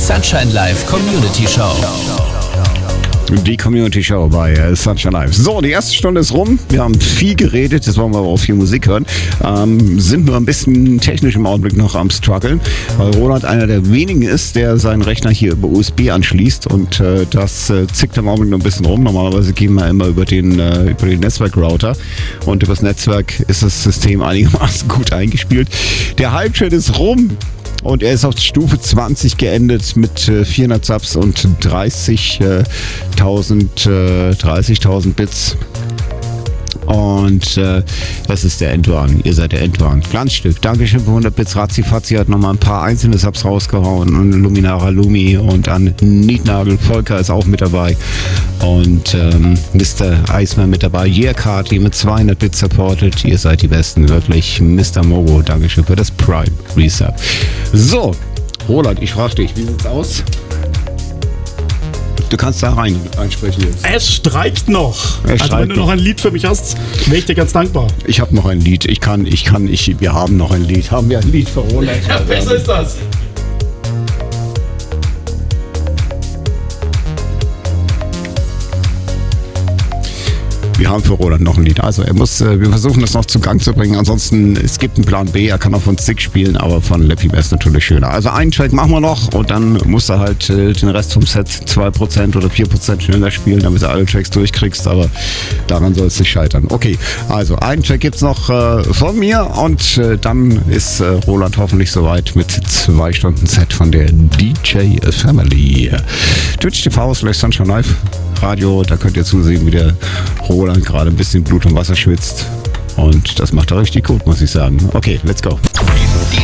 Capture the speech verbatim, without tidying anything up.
Sunshine Live Community Show. Die Community Show bei äh, Sunshine Live. So, die erste Stunde ist rum. Wir haben viel geredet, jetzt wollen wir aber auch viel Musik hören. Ähm, sind nur ein bisschen technisch im Augenblick noch am struggeln, weil Roland einer der wenigen ist, der seinen Rechner hier über U S B anschließt und äh, das äh, zickt im Augenblick noch ein bisschen rum. Normalerweise gehen wir immer über den, äh, über den Netzwerkrouter und übers Netzwerk ist das System einigermaßen gut eingespielt. Der Hype-Chat ist rum. Und er ist auf Stufe zwanzig geendet mit äh, vierhundert Subs und dreißigtausend äh, dreißigtausend Bits. Und äh, das ist der Endwarn. Ihr seid der Endwarn. Glanzstück. Dankeschön für hundert Bits. Razzifatzi hat nochmal ein paar einzelne Subs rausgehauen. Und Luminara Lumi und an Nietnagel. Volker ist auch mit dabei. Und ähm, Mister Eismann mit dabei. Yearcarty mit zweihundert Bits supported. Ihr seid die Besten. Wirklich. Mister Mogo. Dankeschön für das Prime Resub. So. Roland, ich frage dich. Wie sieht's aus? Du kannst da rein einsprechen jetzt. Es streikt noch. Es also streikt wenn du noch ein Lied für mich hast, wäre ich dir ganz dankbar. Ich habe noch ein Lied. Ich kann, ich kann, ich, wir haben noch ein Lied. Haben wir ein Lied für Roland? Ja, besser ist das. Wir haben für Roland noch ein Lied. Also er muss, äh, wir versuchen das noch zu Gang zu bringen. Ansonsten, es gibt einen Plan B. Er kann auch von Stick spielen, aber von Lappy wäre es natürlich schöner. Also einen Track machen wir noch und dann muss er halt äh, den Rest vom Set zwei Prozent oder vier Prozent schneller spielen, damit du alle Tracks durchkriegst. Aber daran soll es nicht scheitern. Okay, also einen Track gibt's noch äh, von mir und äh, dann ist äh, Roland hoffentlich soweit mit zwei Stunden Set von der D J Family. Twitch T V slash Sunshine Live Radio, da könnt ihr zusehen, wie der Roland gerade ein bisschen Blut und Wasser schwitzt. Und das macht er richtig gut, muss ich sagen. Okay, let's go. Die